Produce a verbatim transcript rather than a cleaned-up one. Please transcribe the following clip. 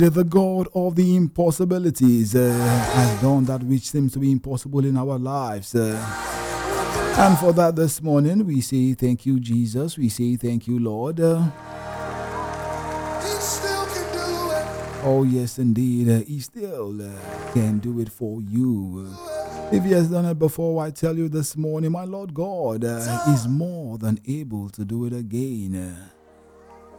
The God of the impossibilities uh, has done that which seems to be impossible in our lives. Uh, and for that this morning, we say thank you, Jesus. We say thank you, Lord. Uh, oh, yes, indeed. Uh, he still uh, can do it for you. Uh, if he has done it before, I tell you this morning, my Lord God uh, is more than able to do it again. Uh,